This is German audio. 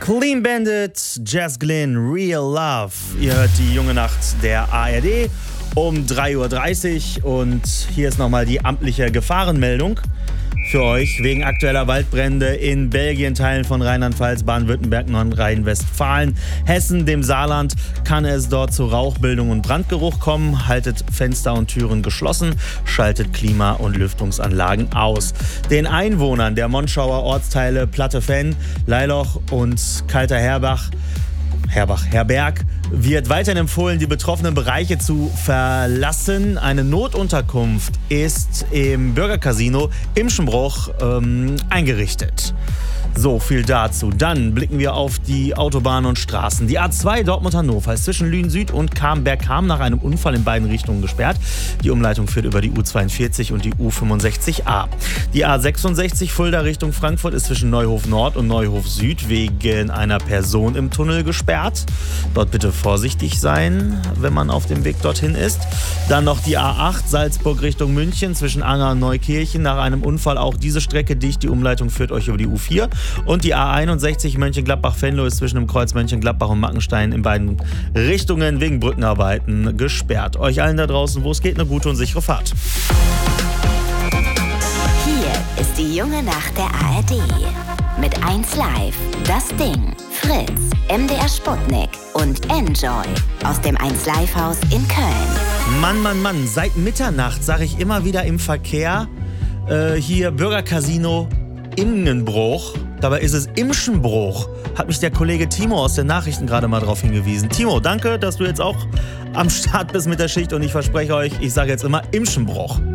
Clean Bandit, Jazz Glynn, Real Love. Ihr hört die junge Nacht der ARD um 3:30 Uhr und hier ist nochmal die amtliche Gefahrenmeldung für euch wegen aktueller Waldbrände in Belgien, Teilen von Rheinland-Pfalz, Baden-Württemberg, Nordrhein-Westfalen, Hessen, dem Saarland kann es dort zu Rauchbildung und Brandgeruch kommen. Haltet Fenster und Türen geschlossen, schaltet Klima- und Lüftungsanlagen aus. Den Einwohnern der Monschauer Ortsteile Platte-Venn, Leiloch und Kalter Herberg wird weiterhin empfohlen, die betroffenen Bereiche zu verlassen. Eine Notunterkunft ist im Bürgercasino Imschenbruch eingerichtet. So viel dazu. Dann blicken wir auf die Autobahnen und Straßen. Die A2 Dortmund-Hannover ist zwischen Lünen Süd und Camberg-Ham nach einem Unfall in beiden Richtungen gesperrt. Die Umleitung führt über die U42 und die U65A. Die A66 Fulda Richtung Frankfurt ist zwischen Neuhof Nord und Neuhof Süd wegen einer Person im Tunnel gesperrt. Dort bitte vorsichtig sein, wenn man auf dem Weg dorthin ist. Dann noch die A8 Salzburg Richtung München zwischen Anger und Neukirchen. Nach einem Unfall auch diese Strecke dicht. Die Umleitung führt euch über die U4. Und die A61 Mönchengladbach-Venlo ist zwischen dem Kreuz Mönchengladbach und Mackenstein in beiden Richtungen wegen Brückenarbeiten gesperrt. Euch allen da draußen, wo es geht, eine gute und sichere Fahrt. Hier ist die junge Nacht der ARD. Mit 1Live, Das Ding, Fritz, MDR Sputnik und Enjoy aus dem 1Live-Haus in Köln. Mann, seit Mitternacht sage ich immer wieder im Verkehr, hier Bürgercasino Immenbruch. Dabei ist es Imschenbruch. Hat mich der Kollege Timo aus den Nachrichten gerade mal darauf hingewiesen. Timo, danke, dass du jetzt auch am Start bist mit der Schicht und ich verspreche euch, ich sage jetzt immer Imschenbruch.